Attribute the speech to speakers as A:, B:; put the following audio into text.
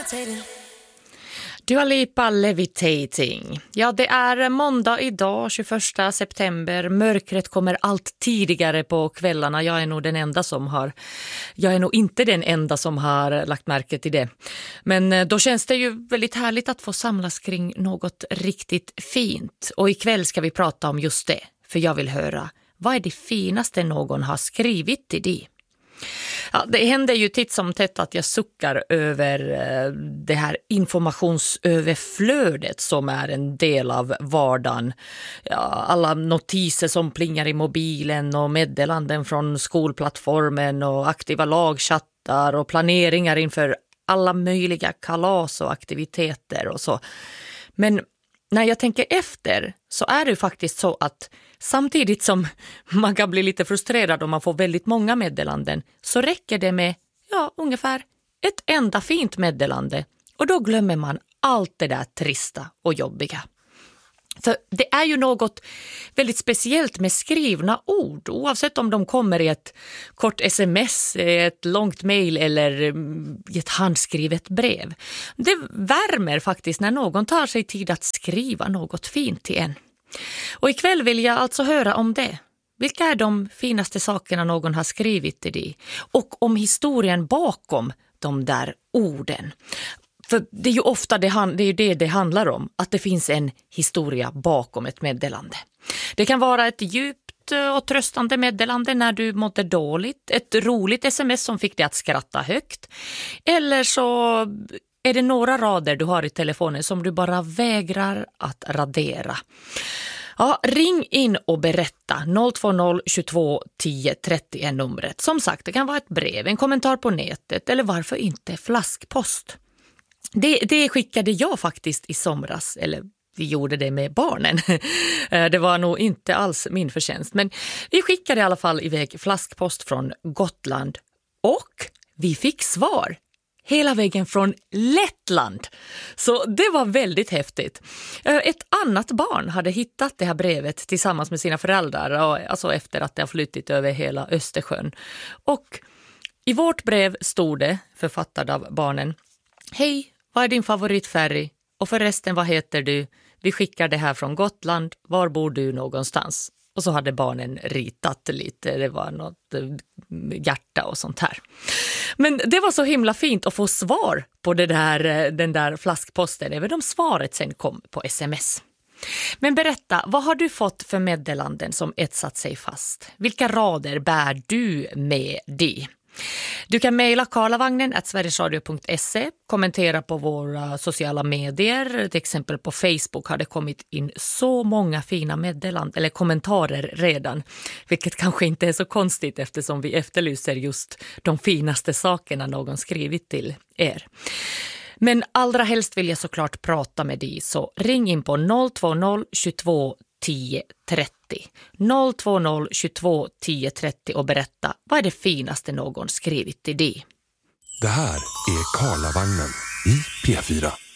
A: Dua Lipa, Levitating. Ja, det är måndag idag, 21 september. Mörkret kommer allt tidigare på kvällarna. Jag är nog inte den enda som har lagt märke till det. Men då känns det ju väldigt härligt att få samlas kring något riktigt fint. Och ikväll ska vi prata om just det. För jag vill höra, vad är det finaste någon har skrivit till dig? Ja, det händer ju titt som tätt att jag suckar över det här informationsöverflödet som är en del av vardagen. Ja, alla notiser som plingar i mobilen och meddelanden från skolplattformen och aktiva lagchattar och planeringar inför alla möjliga kalas och aktiviteter och så. Men när jag tänker efter så är det ju faktiskt så att samtidigt som man kan bli lite frustrerad om man får väldigt många meddelanden så räcker det med ungefär ett enda fint meddelande och då glömmer man allt det där trista och jobbiga. För det är ju något väldigt speciellt med skrivna ord, oavsett om de kommer i ett kort sms, ett långt mejl eller i ett handskrivet brev. Det värmer faktiskt när någon tar sig tid att skriva något fint till en. Och ikväll vill jag alltså höra om det. Vilka är de finaste sakerna någon har skrivit till dig? Och om historien bakom de där orden. För det är ju ofta det handlar om, att det finns en historia bakom ett meddelande. Det kan vara ett djupt och tröstande meddelande när du mådde dåligt, ett roligt sms som fick dig att skratta högt, eller så är det några rader du har i telefonen som du bara vägrar att radera. Ja, ring in och berätta. 020 22 10 30 är numret. Som sagt, det kan vara ett brev, en kommentar på nätet eller varför inte flaskpost. Det skickade jag faktiskt i somras, eller vi gjorde det med barnen. Det var nog inte alls min förtjänst, men vi skickade i alla fall iväg flaskpost från Gotland och vi fick svar. Hela vägen från Lettland. Så det var väldigt häftigt. Ett annat barn hade hittat det här brevet tillsammans med sina föräldrar, alltså efter att det har flyttit över hela Östersjön. Och i vårt brev stod det, författad av barnen: Hej, vad är din favoritfärg? Och förresten, vad heter du? Vi skickar det här från Gotland. Var bor du någonstans? Och så hade barnen ritat lite. Det var något hjärta och sånt här. Men det var så himla fint att få svar på den där flaskposten. Även om svaret sen kom på sms. Men berätta, vad har du fått för meddelanden som etsat sig fast? Vilka rader bär du med dig? Du kan mejla karlavagnen@sverigesradio.se, kommentera på våra sociala medier. Till exempel på Facebook har det kommit in så många fina meddelanden eller kommentarer redan. Vilket kanske inte är så konstigt eftersom vi efterlyser just de finaste sakerna någon skrivit till er. Men allra helst vill jag såklart prata med dig, så ring in på 020 22 10 30. 020 22 10 30 och berätta, vad är det finaste någon skrivit till dig?
B: Det här är Karlavagnen i P4.